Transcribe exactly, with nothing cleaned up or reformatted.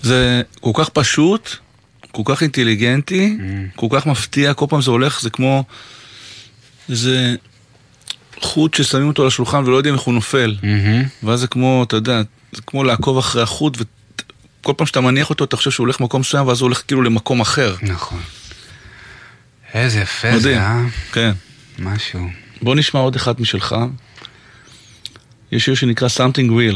זה כל כך פשוט, כל כך אינטליגנטי, כל כך מפתיע, כל פעם זה הולך, זה כמו, זה חוט ששמים אותו על השולחן ולא יודעים איך הוא נופל. ואז זה כמו, אתה יודע, זה כמו לעקוב אחרי החוט, וכל פעם שאתה מניח אותו, אתה חושב שהוא הולך מקום מסוים, ואז הוא הולך כאילו למקום אחר. נכון. איזה יפה זה, אה? כן. משהו. בוא נשמע עוד אחד משלך. יש שיר שנקרא Something Real.